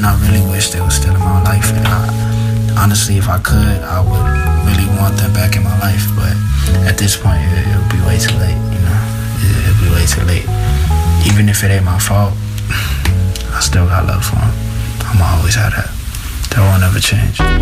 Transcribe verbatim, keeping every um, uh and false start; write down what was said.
and I really wish they were still in my life. And I, honestly, if I could, I would really want them back in my life. But at this point, it, it'll be way too late, you know? It, it'll be way too late. Even if it ain't my fault, I still got love for them. I'ma always have that. That won't ever change.